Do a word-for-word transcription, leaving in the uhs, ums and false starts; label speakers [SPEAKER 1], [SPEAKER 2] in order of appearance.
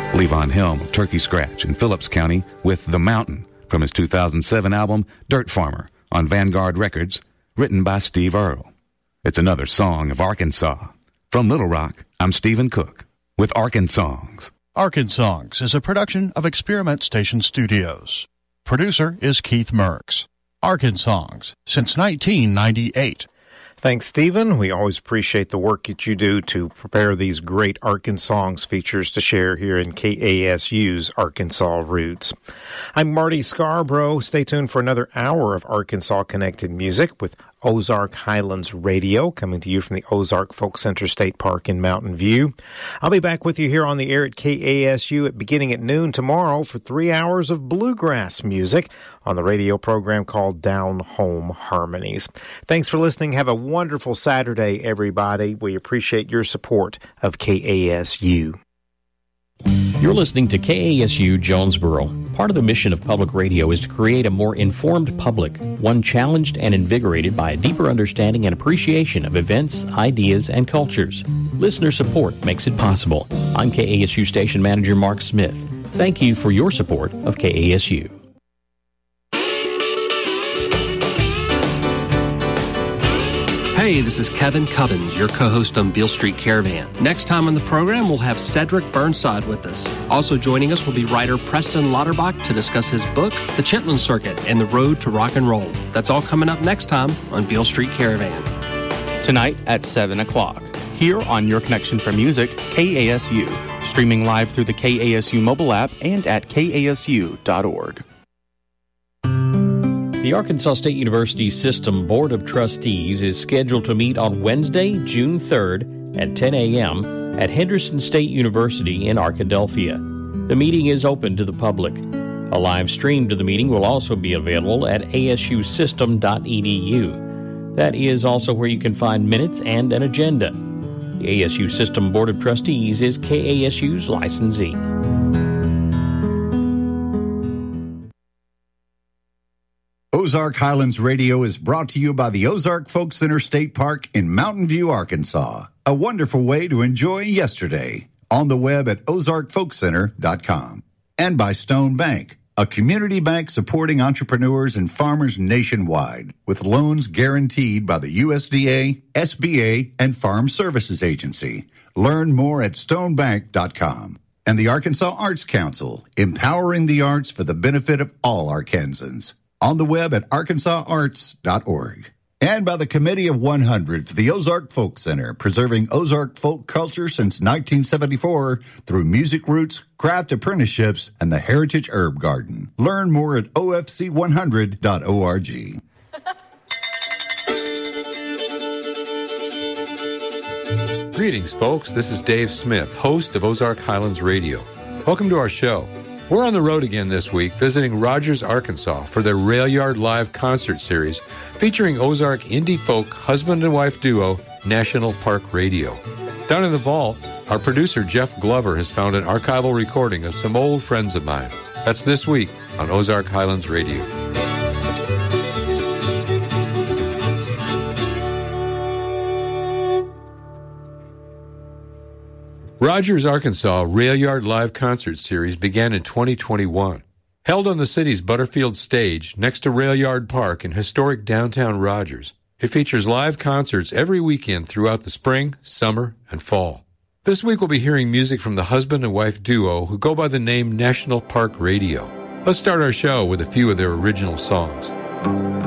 [SPEAKER 1] Levon Helm of Turkey Scratch in Phillips County with The Mountain from his two thousand seven album Dirt Farmer on Vanguard Records, written by Steve Earle. It's another song of Arkansas. From Little Rock, I'm Stephen Cook with Arkansongs.
[SPEAKER 2] Arkansongs is a production of Experiment Station Studios. Producer is Keith Merks. Arkansongs since nineteen ninety-eight.
[SPEAKER 3] Thanks, Stephen. We always appreciate the work that you do to prepare these great Arkansongs features to share here in K A S U's Arkansas Roots. I'm Marty Scarborough. Stay tuned for another hour of Arkansas-connected music with Ozark Highlands Radio, coming to you from the Ozark Folk Center State Park in Mountain View. I'll be back with you here on the air at K A S U at beginning at noon tomorrow for three hours of bluegrass music on the radio program called Down Home Harmonies. Thanks for listening. Have a wonderful Saturday, everybody. We appreciate your support of K A S U.
[SPEAKER 4] You're listening to K A S U Jonesboro. Part of the mission of public radio is to create a more informed public, one challenged and invigorated by a deeper understanding and appreciation of events, ideas, and cultures. Listener support makes it possible. I'm K A S U Station Manager Mark Smith. Thank you for your support of K A S U.
[SPEAKER 5] Hey, this is Kevin Cubbins, your co-host on Beale Street Caravan. Next time on the program, we'll have Cedric Burnside with us. Also joining us will be writer Preston Lauterbach to discuss his book, The Chitlin Circuit and the Road to Rock and Roll. That's all coming up next time on Beale Street Caravan.
[SPEAKER 6] Tonight at seven o'clock, here on Your Connection for Music, K A S U. Streaming live through the K A S U mobile app and at K A S U dot org.
[SPEAKER 4] The Arkansas State University System Board of Trustees is scheduled to meet on Wednesday, June third at ten a.m. at Henderson State University in Arkadelphia. The meeting is open to the public. A live stream to the meeting will also be available at A S U system dot E D U. That is also where you can find minutes and an agenda. The A S U System Board of Trustees is K A S U's licensee.
[SPEAKER 7] Ozark Highlands Radio is brought to you by the Ozark Folk Center State Park in Mountain View, Arkansas. A wonderful way to enjoy yesterday. On the web at ozark folk center dot com. And by Stone Bank, a community bank supporting entrepreneurs and farmers nationwide with loans guaranteed by the U S D A, S B A, and Farm Services Agency. Learn more at stone bank dot com. And the Arkansas Arts Council, empowering the arts for the benefit of all Arkansans. On the web at arkansas arts dot org. And by the Committee of one hundred for the Ozark Folk Center, preserving Ozark folk culture since nineteen seventy-four through music roots, craft apprenticeships, and the Heritage Herb Garden. Learn more at O F C one hundred dot org.
[SPEAKER 8] Greetings, folks. This is Dave Smith, host of Ozark Highlands Radio. Welcome to our show. We're on the road again this week, visiting Rogers, Arkansas for their Rail Yard Live concert series featuring Ozark indie folk husband and wife duo, National Park Radio. Down in the vault, our producer Jeff Glover has found an archival recording of some old friends of mine. That's this week on Ozark Highlands Radio. Rogers, Arkansas Rail Yard Live Concert Series began in twenty twenty-one. Held on the city's Butterfield stage next to Rail Yard Park in historic downtown Rogers, it features live concerts every weekend throughout the spring, summer, and fall. This week we'll be hearing music from the husband and wife duo who go by the name National Park Radio. Let's start our show with a few of their original songs.